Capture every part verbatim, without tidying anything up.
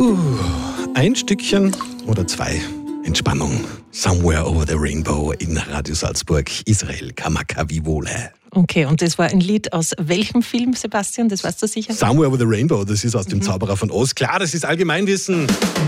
Uh, ein Stückchen oder zwei Entspannung. Somewhere over the rainbow in Radio Salzburg, Israel Kamakavivole. Okay, und das war ein Lied aus welchem Film, Sebastian? Das weißt du sicher? Somewhere over the rainbow, das ist aus dem mhm. Zauberer von Oz. Klar, das ist Allgemeinwissen.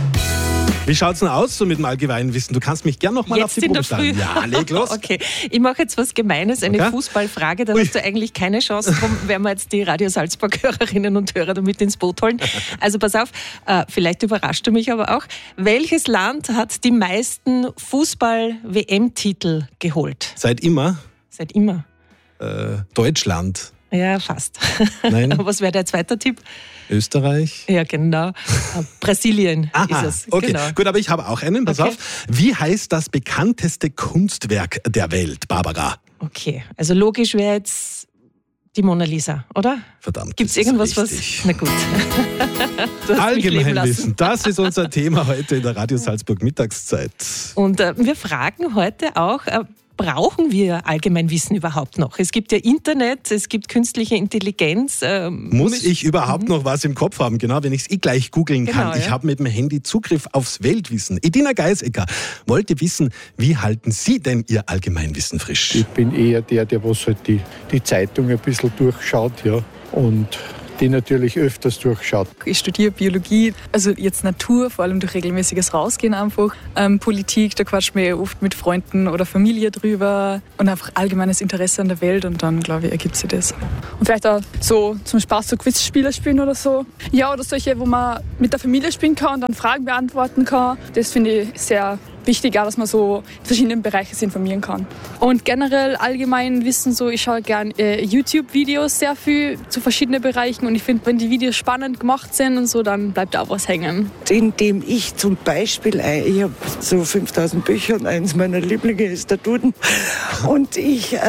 Wie schaut's denn aus so mit dem Allgemeinwissen? Du kannst mich gern noch mal auf die Probe stellen. Ja, leg los. Okay, ich mache jetzt was Gemeines, eine okay. Fußballfrage. Da Ui. hast du eigentlich keine Chance. Darum werden wir jetzt die Radio Salzburg-Hörerinnen und Hörer damit ins Boot holen. Also pass auf, äh, vielleicht überrascht du mich aber auch. Welches Land hat die meisten Fußball-W M-Titel geholt? Seit immer? Seit immer. Äh, Deutschland. Ja, fast. Nein. Was wäre der zweite Tipp? Österreich? Ja, genau. Brasilien Aha, ist es. Okay, genau. Gut, aber ich habe auch einen. Pass okay. auf. Wie heißt das bekannteste Kunstwerk der Welt, Barbara? Okay, also logisch wäre jetzt die Mona Lisa, oder? Verdammt. Gibt es irgendwas, richtig. was... Na gut. Allgemeinwissen, das ist unser Thema heute in der Radio Salzburg Mittagszeit. Und äh, wir fragen heute auch... Äh, Brauchen wir Allgemeinwissen überhaupt noch? Es gibt ja Internet, es gibt künstliche Intelligenz. Ähm, Muss ich überhaupt mhm. noch was im Kopf haben? Genau, wenn ich es eh gleich googeln kann. Genau, ich ja. habe mit dem Handy Zugriff aufs Weltwissen. Edina Geisecker wollte wissen, wie halten Sie denn Ihr Allgemeinwissen frisch? Ich bin eher der, der was halt die, die Zeitung ein bisschen durchschaut, ja, und die natürlich öfters durchschaut. Ich studiere Biologie, also jetzt Natur, vor allem durch regelmäßiges Rausgehen einfach. Ähm, Politik, da quatscht man oft mit Freunden oder Familie drüber und einfach allgemeines Interesse an der Welt und dann, glaube ich, ergibt sich das. Und vielleicht auch so zum Spaß so Quizspiele spielen oder so. Ja, oder solche, wo man mit der Familie spielen kann und dann Fragen beantworten kann. Das finde ich sehr wichtig, auch, dass man so in verschiedenen Bereichen sich informieren kann. Und generell allgemein Wissen, so ich schaue gerne äh, YouTube-Videos sehr viel zu verschiedenen Bereichen und ich finde, wenn die Videos spannend gemacht sind und so, dann bleibt auch was hängen. Indem ich zum Beispiel, ich habe so fünftausend Bücher und eins meiner Lieblinge ist der Duden und ich